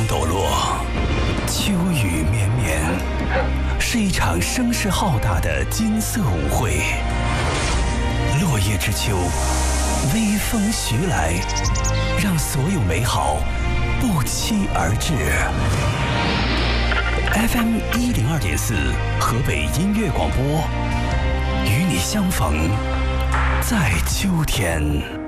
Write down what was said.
抖落，秋雨绵绵，是一场声势浩大的金色舞会。落叶之秋，微风徐来，让所有美好不期而至。FM 102.4，河北音乐广播，与你相逢在秋天。